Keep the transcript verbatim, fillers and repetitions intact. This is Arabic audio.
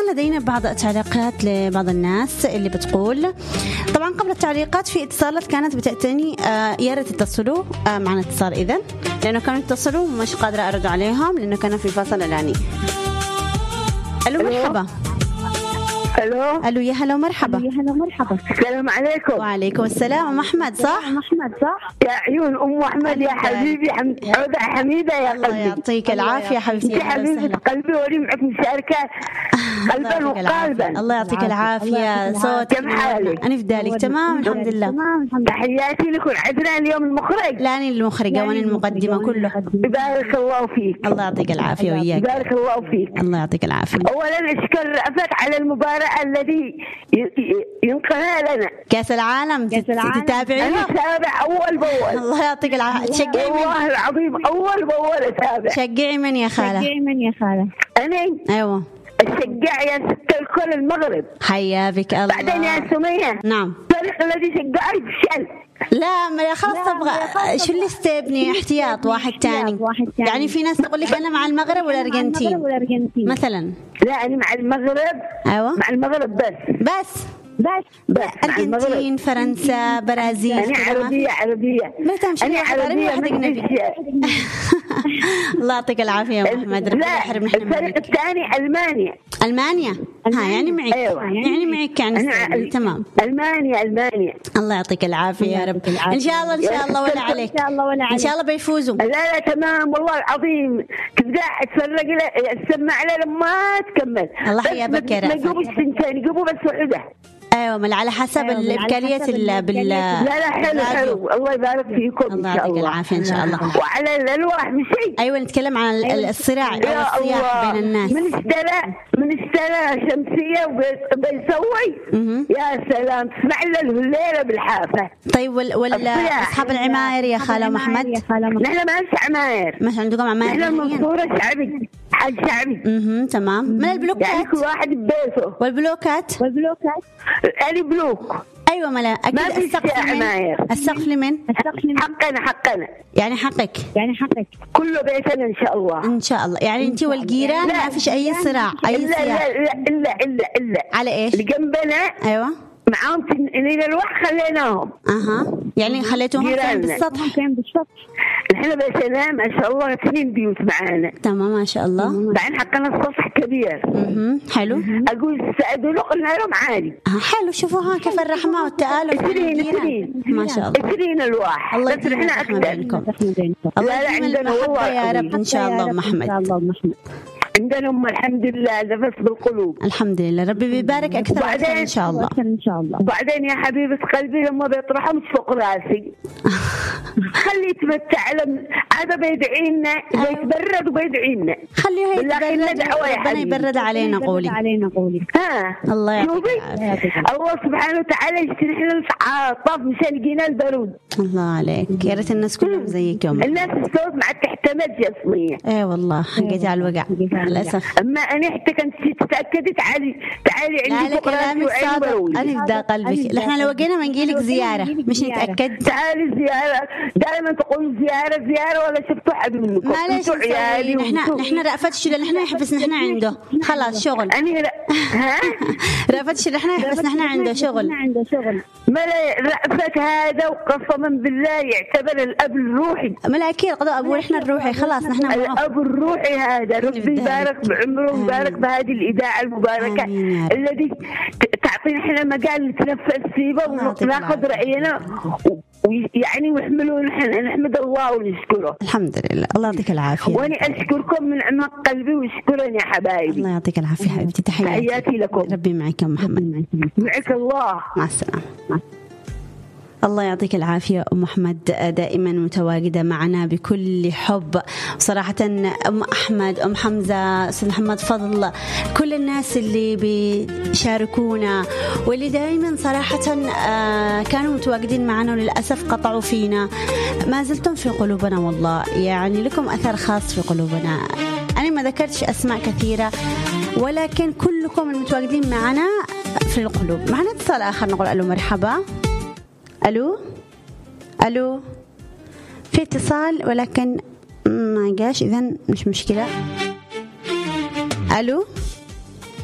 لدينا بعض التعليقات لبعض الناس اللي بتقول. طبعا قبل التعليقات في اتصالات كانت بتأتيني، آه يا ريت تتصلوا آه معنا اتصال إذن، لأنه كانوا يتصلوا ومش قادرة أرد عليهم لأنه كانوا في فصل إعلاني. ألو مرحبا. الو الو يا هلا مرحبا. يا هلا مرحبا. السلام عليكم. وعليكم السلام. ام احمد صح؟ ام احمد صح؟ يا عيون ام احمد يا حبيبي حميده حميده يا قلبي. الله يعطيك العافيه حبيبتي. يا حبيبه قلبي ولي معك مشاركه قلبا وقالبا. الله يعطيك العافيه. صوتك كم حالك؟ انا في ذلك تمام الحمد لله. تحياتي لكم. عذرا اليوم المخرج. لا انا المخرجه وانا المقدمه كله. بارك الله فيك. الله يعطيك العافيه وياك. بارك الله فيك. الله يعطيك العافيه. اولا اشكر رأفت على المباراه الذي ينقلها لنا كاس العالم. تتابعيها؟ انا اتابع اول باول. الله يعطيك العافيه. تشجعي من؟ والله العظيم اول باول اتابع. شجعي من يا خاله؟ شجعي من يا خاله؟ انا ايوه اشجع يا ست الكل المغرب. حيا بك الله. بعدين يا سميه نعم الفريق الذي شجعي فشل. لا ما خلاص تبغى شو اللي استبني احتياط واحد تاني. يعني في ناس تقول لك انا مع المغرب والارجنتين مثلا. لا انا مع المغرب. ايوه مع المغرب بس بس بس بس أرجنتين فرنسا برازيل. أنا عربية عربية. أنا عربية الله يعطيك العافية يا محمد. لا الفريق الثاني ألمانيا. ألمانيا ها يعني معك. أيوة. يعني معك يعني تمام. ألمانيا ألمانيا. الله يعطيك العافية يا رب. إن شاء الله إن شاء الله ولا عليك. إن شاء الله ولا عليك. إن شاء الله بيفوزوا. لا لا تمام والله العظيم. كنت قاعد أتفرج السماعة على لما تكمل. الله يحييك يا رب. ما يجيبوا السنتين يجيبوا بس وحدة. ايوه من على حسب أيوة الامكانيات بال لا لا حلو حلو. الله يبارك فيكم. الله يعطيك العافيه ان شاء الله. وعلى الالواح مشي. ايوه نتكلم عن الصراع او الصياح بين الناس. من اشترى من اشترى شمسيه وبيسوي يا سلام تسمع له الليله بالحافه. طيب وال وال اصحاب العماير يا خاله محمد؟ نحن ما نش عماير. مش عندكم عماير؟ نحن المنصوره شعبي حاج شعبي. اها تمام. من البلوكات يعني كل واحد ببيته. والبلوكات؟ والبلوكات أنا بلوك. أيوة ملا أكيد. ما في السقف لمن؟ السقف لمن؟ حقنا حقنا. يعني حقك. يعني حقك. كله بيتنا إن شاء الله. إن شاء الله. يعني أنت والجيران ما فيش أي صراع أي إلا صراع. إلا إلا إلا إلا. على إيش؟ اللي جنبنا. أيوة. معاهم إلى الوح خليناهم. أها. يعني خليتوهم فين بالسطح؟ فين بالسطح؟ نحن بيتنا ما شاء الله اثنين بيوت معانا. تمام ما شاء الله. بعدين حقنا السطح كبير. اها حلو. أقول سعدوا له قلنا لهم عادي. حلو شوفوها كيف الرحمة والتآلف. اثنين اثنين ما شاء الله. اثنين الواح. الله يديم الرحمة بينكم. الله يديم المحبة يا رب إن شاء الله محمد. إن شاء الله محمد. عندنا أم الحمد لله نفس بالقلوب. الحمد لله ربي بيبارك أكثر وأكثر إن شاء الله. إن شاء الله. وبعدين يا حبيبة قلبي لما بيطرحهم فوق راسي خليه يتمتع. هذا بيدعينا بيتبرد وبيدعينا. خليه يتبرد دعوة يا حبيبي. يبرد علينا قولي. علينا قولي. ها الله يعطيك الله سبحانه وتعالى يشتري لنا العطاف مشان يجينا البرود. الله عليك. يا ريت الناس كلهم زيك يوم. الناس تستوعب مع تحتمل جسمية. اي والله حقتي على الوقع للاسف. اما انا حتى كنت تتاكدي تعالي تعالي عندي بكره كلامك صادق. انا بدأ قلبك. احنا لو وقينا بنجيلك زياره مش نتاكد. تعالي زياره دائما تقول زياره زياره ولا شفتوا حد منكم. معلش نحن نحن رأفت الشيء اللي نحن يحبس نحن عنده خلاص شغل. انا ها رأفت الشيء اللي نحن يحبس نحن عنده شغل. عنده شغل. ملا رأفت هذا وقسما بالله يعتبر الاب الروحي. ملا اكيد قضاء ابو احنا الروحي خلاص نحن الاب الروحي هذا. ربي يبارك بعمره ويبارك بهذه الاذاعه المباركه الذي تعطينا احنا مجال نتنفس فيه وناخذ راينا ويعني ويحملوا نحن نحمد الله ونشكره. الحمد لله الله يعطيك العافيه. وانا اشكركم من اعماق قلبي وشكرا يا حبايبي. الله يعطيك العافيه حبيبتي. تحياتي تحياتي لكم. ربي معك يا محمد. معك الله. مع السلامه. الله يعطيك العافية أم أحمد دائما متواجدة معنا بكل حب صراحة. أم أحمد أم حمزة أستاذ محمد فضل كل الناس اللي بيشاركونا واللي دائما صراحة كانوا متواجدين معنا وللأسف قطعوا فينا. ما زلتم في قلوبنا والله يعني لكم أثر خاص في قلوبنا. أنا ما ذكرتش أسماء كثيرة ولكن كلكم المتواجدين معنا في القلوب. معنا اتصال آخر نقول ألو مرحبا. ألو ألو في اتصال ولكن ما جاش إذن مش مشكلة. ألو